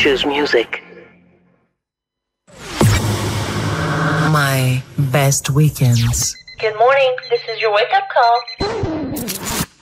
choose music. My best weekends. Good morning. This is your wake-up call.